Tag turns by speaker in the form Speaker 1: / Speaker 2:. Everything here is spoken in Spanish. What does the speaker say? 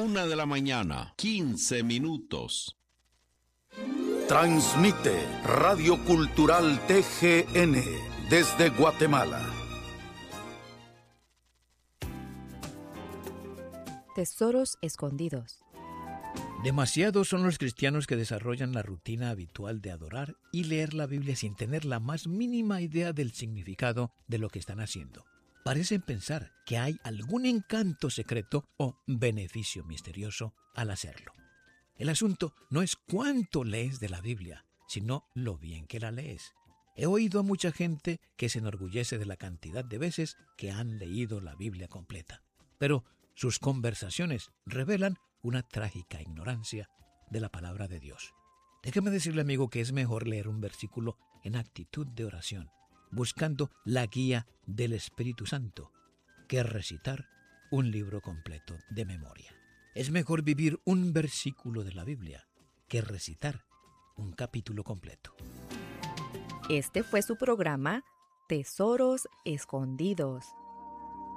Speaker 1: 1:15 a.m.
Speaker 2: Transmite Radio Cultural TGN desde Guatemala.
Speaker 3: Tesoros escondidos.
Speaker 4: Demasiados son los cristianos que desarrollan la rutina habitual de adorar y leer la Biblia sin tener la más mínima idea del significado de lo que están haciendo. Parecen pensar que hay algún encanto secreto o beneficio misterioso al hacerlo. El asunto no es cuánto lees de la Biblia, sino lo bien que la lees. He oído a mucha gente que se enorgullece de la cantidad de veces que han leído la Biblia completa, pero sus conversaciones revelan una trágica ignorancia de la palabra de Dios. Déjeme decirle, amigo, que es mejor leer un versículo en actitud de oración, buscando la guía del Espíritu Santo, que recitar un libro completo de memoria. Es mejor vivir un versículo de la Biblia que recitar un capítulo completo.
Speaker 3: Este fue su programa Tesoros Escondidos.